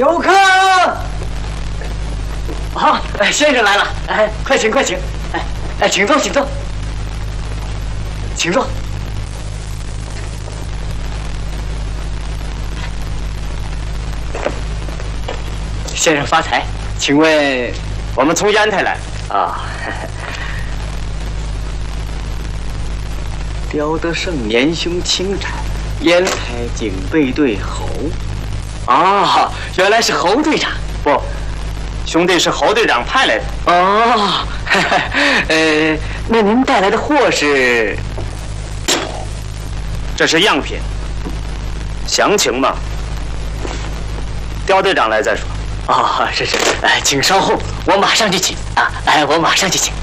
有客。好，先生来了，快请快请，请坐请坐，请坐。先生发财，请问我们从烟台来啊。刁德胜年兄轻产，烟台警备队侯。哦，原来是侯队长。不，兄弟是侯队长派来的。哦，那您带来的货是？这是样品，详情嘛，刁队长来再说。哦，是，请稍后，我马上就请啊！我马上就请。